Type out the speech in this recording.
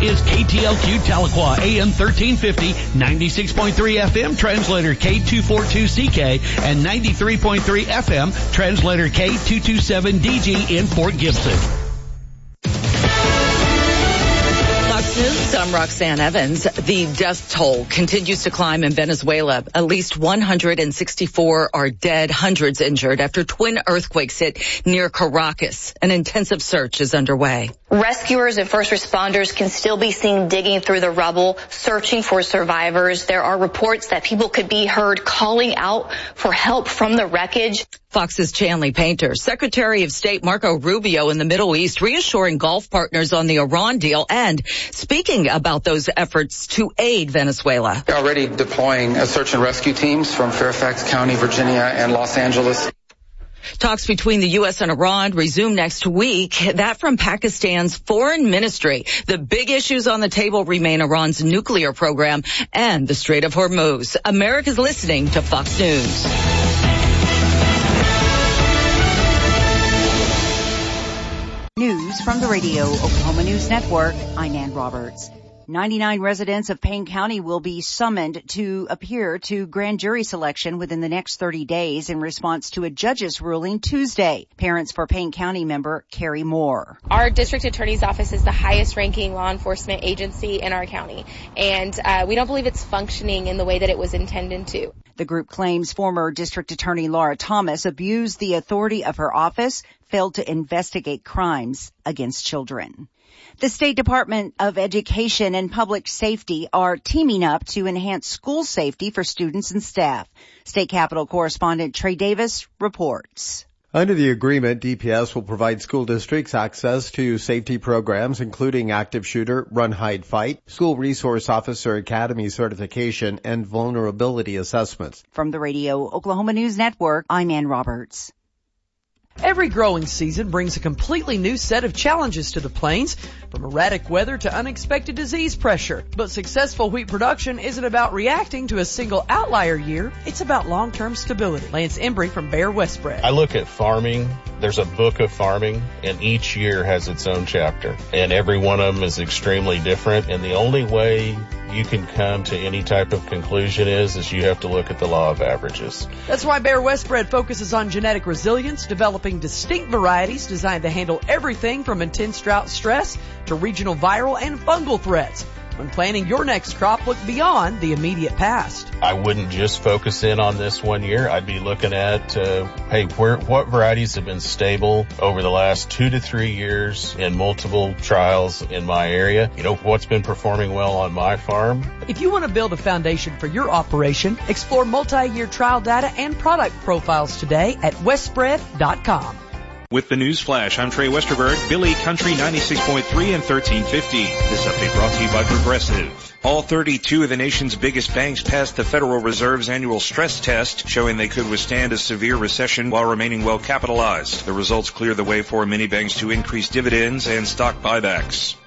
is KTLQ Tahlequah, AM 1350, 96.3 FM, translator K242CK, and 93.3 FM, translator K227DG in Fort Gibson. News, I'm Roxanne Evans. The death toll continues to climb in Venezuela. At least 164 are dead, hundreds injured after twin earthquakes hit near Caracas. An intensive search is underway. Rescuers and first responders can still be seen digging through the rubble, searching for survivors. There are reports that people could be heard calling out for help from the wreckage. Fox's Chanley Painter. Secretary of State Marco Rubio in the Middle East reassuring Gulf partners on the Iran deal and speaking about those efforts to aid Venezuela. They're already deploying search and rescue teams from Fairfax County, Virginia, and Los Angeles. Talks between the U.S. and Iran resume next week. That from Pakistan's foreign ministry. The big issues on the table remain Iran's nuclear program and the Strait of Hormuz. America's listening to Fox News. News from the Radio Oklahoma News Network. I'm Ann Roberts. 99 residents of Payne County will be summoned to appear to grand jury selection within the next 30 days in response to a judge's ruling Tuesday. Parents for Payne County member Carrie Moore. Our district attorney's office is the highest ranking law enforcement agency in our county, and we don't believe it's functioning in the way that it was intended to. The group claims former District Attorney Laura Thomas abused the authority of her office, failed to investigate crimes against children. The State Department of Education and Public Safety are teaming up to enhance school safety for students and staff. State Capitol correspondent Trey Davis reports. Under the agreement, DPS will provide school districts access to safety programs, including active shooter, run, hide, fight, school resource officer academy certification, and vulnerability assessments. From the Radio Oklahoma News Network, I'm Ann Roberts. Every growing season brings a completely new set of challenges to the plains, from erratic weather to unexpected disease pressure. But successful wheat production isn't about reacting to a single outlier year. It's about long-term stability. Lance Embry from Bayer Westbred. I look at farming. There's a book of farming, and each year has its own chapter. And every one of them is extremely different. And the only way you can come to any type of conclusion is you have to look at the law of averages. That's why Bayer Westbred focuses on genetic resilience, developing distinct varieties designed to handle everything from intense drought stress to regional viral and fungal threats. When planning your next crop, look beyond the immediate past. I wouldn't just focus in on this 1 year. I'd be looking at, what varieties have been stable over the last 2 to 3 years in multiple trials in my area. What's been performing well on my farm. If you want to build a foundation for your operation, explore multi-year trial data and product profiles today at westbred.com. With the News Flash, I'm Trey Westerberg, Billy Country 96.3 and 1350. This update brought to you by Progressive. All 32 of the nation's biggest banks passed the Federal Reserve's annual stress test, showing they could withstand a severe recession while remaining well capitalized. The results clear the way for many banks to increase dividends and stock buybacks.